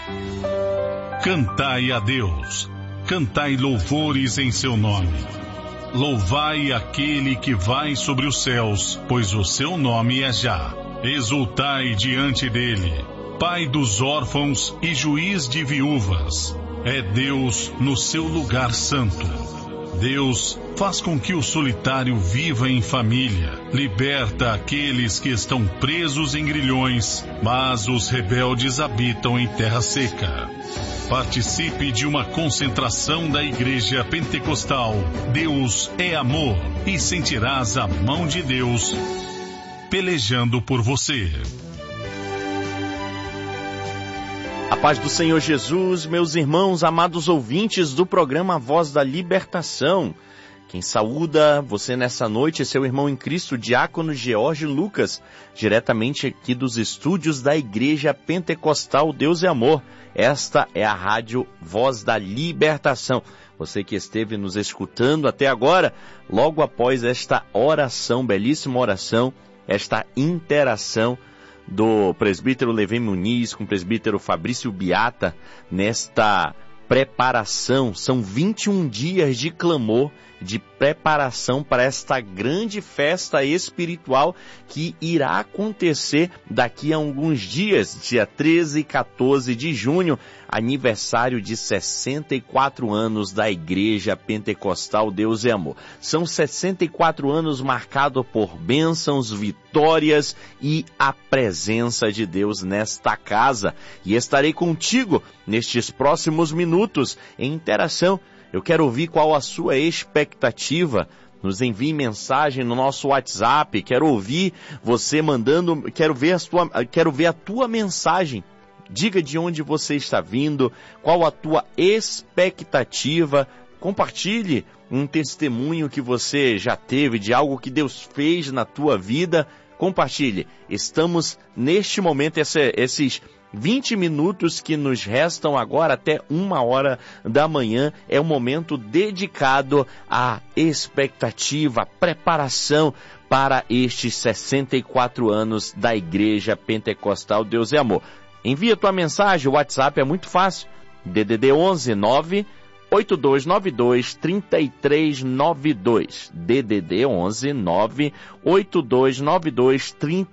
Cantai a Deus, cantai louvores em seu nome. Louvai aquele que vai sobre os céus, pois o seu nome é Já. Exultai diante dele, Pai dos órfãos e juiz de viúvas. É Deus no seu lugar santo. Deus faz com que o solitário viva em família, liberta aqueles que estão presos em grilhões, mas os rebeldes habitam em terra seca. Participe de uma concentração da Igreja Pentecostal Deus é Amor e sentirás a mão de Deus pelejando por você. A paz do Senhor Jesus, meus irmãos, amados ouvintes do programa Voz da Libertação. Quem saúda você nessa noite é seu irmão em Cristo, diácono George Lucas, diretamente aqui dos estúdios da Igreja Pentecostal Deus é Amor. Esta é a rádio Voz da Libertação. Você que esteve nos escutando até agora, logo após esta oração, belíssima oração, esta interação do presbítero Levem Muniz com o presbítero Fabrício Biata, nesta preparação, são 21 dias de clamor, de preparação para esta grande festa espiritual que irá acontecer daqui a alguns dias, dia 13 e 14 de junho, aniversário de 64 anos da Igreja Pentecostal Deus é Amor. São 64 anos marcados por bênçãos, vitórias e a presença de Deus nesta casa. E estarei contigo nestes próximos minutos em interação. Eu quero ouvir qual a sua expectativa. Nos envie mensagem no nosso WhatsApp. Quero ouvir você mandando, quero ver a tua mensagem. Diga de onde você está vindo, qual a tua expectativa. Compartilhe um testemunho que você já teve de algo que Deus fez na tua vida. Compartilhe. Estamos neste momento, esses 20 minutos que nos restam agora até 1h da manhã, é um momento dedicado à expectativa, à preparação para estes 64 anos da Igreja Pentecostal Deus é Amor. Envia tua mensagem, o WhatsApp é muito fácil, DDD 11 9 8292 3392, DDD 11 9 8292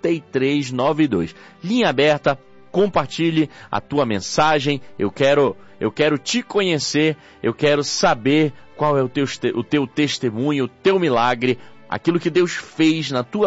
3392, linha aberta. Compartilhe a tua mensagem, eu quero te conhecer, eu quero saber qual é o teu testemunho, o teu milagre, aquilo que Deus fez na tua